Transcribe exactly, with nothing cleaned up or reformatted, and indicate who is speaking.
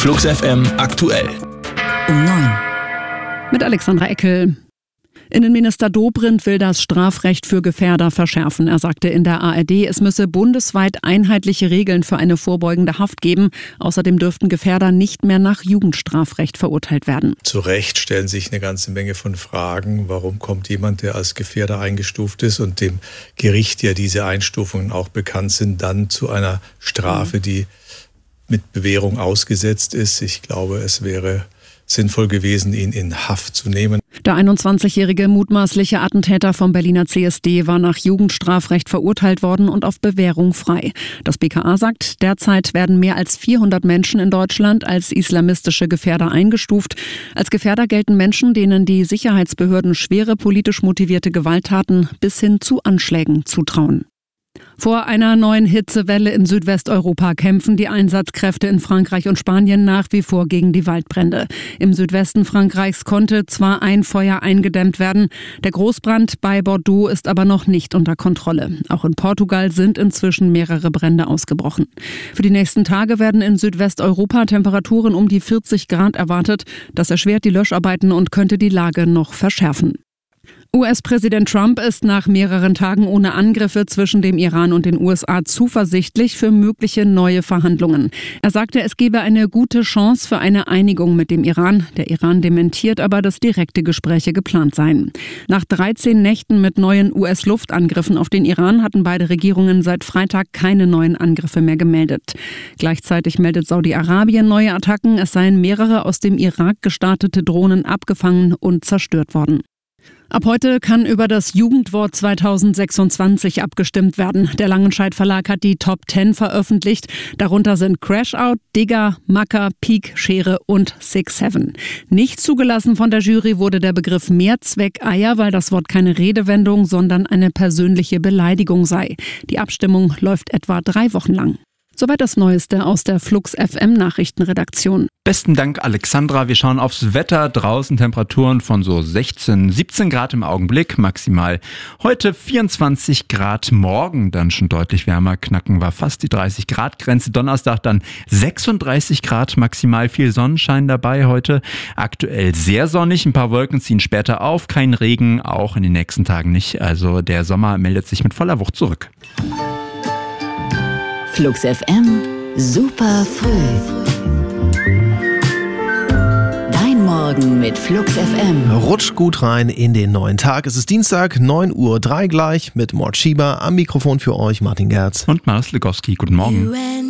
Speaker 1: Flux F M aktuell.
Speaker 2: Um neun.
Speaker 3: Mit Alexandra Eckel. Innenminister Dobrindt will das Strafrecht für Gefährder verschärfen. Er sagte in der A R D, es müsse bundesweit einheitliche Regeln für eine vorbeugende Haft geben. Außerdem dürften Gefährder nicht mehr nach Jugendstrafrecht verurteilt werden.
Speaker 4: Zu Recht stellen sich eine ganze Menge von Fragen. Warum kommt jemand, der als Gefährder eingestuft ist und dem Gericht ja diese Einstufungen auch bekannt sind, dann zu einer Strafe, die mit Bewährung ausgesetzt ist? Ich glaube, es wäre sinnvoll gewesen, ihn in Haft zu nehmen.
Speaker 3: Der einundzwanzigjährige mutmaßliche Attentäter vom Berliner C S D war nach Jugendstrafrecht verurteilt worden und auf Bewährung frei. Das B K A sagt, derzeit werden mehr als vierhundert Menschen in Deutschland als islamistische Gefährder eingestuft. Als Gefährder gelten Menschen, denen die Sicherheitsbehörden schwere politisch motivierte Gewalttaten bis hin zu Anschlägen zutrauen. Vor einer neuen Hitzewelle in Südwesteuropa kämpfen die Einsatzkräfte in Frankreich und Spanien nach wie vor gegen die Waldbrände. Im Südwesten Frankreichs konnte zwar ein Feuer eingedämmt werden, der Großbrand bei Bordeaux ist aber noch nicht unter Kontrolle. Auch in Portugal sind inzwischen mehrere Brände ausgebrochen. Für die nächsten Tage werden in Südwesteuropa Temperaturen um die vierzig Grad erwartet. Das erschwert die Löscharbeiten und könnte die Lage noch verschärfen. U S-Präsident Trump ist nach mehreren Tagen ohne Angriffe zwischen dem Iran und den U S A zuversichtlich für mögliche neue Verhandlungen. Er sagte, es gebe eine gute Chance für eine Einigung mit dem Iran. Der Iran dementiert aber, dass direkte Gespräche geplant seien. Nach dreizehn Nächten mit neuen U S-Luftangriffen auf den Iran hatten beide Regierungen seit Freitag keine neuen Angriffe mehr gemeldet. Gleichzeitig meldet Saudi-Arabien neue Attacken. Es seien mehrere aus dem Irak gestartete Drohnen abgefangen und zerstört worden. Ab heute kann über das Jugendwort zweitausendsechsundzwanzig abgestimmt werden. Der Langenscheidt Verlag hat die Top zehn veröffentlicht. Darunter sind Crashout, Digger, Macker, Peak, Schere und Six Seven. Nicht zugelassen von der Jury wurde der Begriff Mehrzweckeier, weil das Wort keine Redewendung, sondern eine persönliche Beleidigung sei. Die Abstimmung läuft etwa drei Wochen lang. Soweit das Neueste aus der Flux F M Nachrichtenredaktion.
Speaker 5: Besten Dank, Alexandra. Wir schauen aufs Wetter. Draußen Temperaturen von so sechzehn, siebzehn Grad im Augenblick maximal. Heute vierundzwanzig Grad, morgen dann schon deutlich wärmer. Knacken wir fast die dreißig Grad Grenze. Donnerstag dann sechsunddreißig Grad maximal. Viel Sonnenschein dabei heute. Aktuell sehr sonnig. Ein paar Wolken ziehen später auf. Kein Regen, auch in den nächsten Tagen nicht. Also der Sommer meldet sich mit voller Wucht zurück.
Speaker 2: Flux F M, super früh. Dein Morgen mit Flux F M.
Speaker 6: Rutscht gut rein in den neuen Tag. Es ist Dienstag, neun Uhr drei gleich mit Mort Schieber. Am Mikrofon für euch Martin Gerz.
Speaker 5: Und Marius Legowski. Guten Morgen.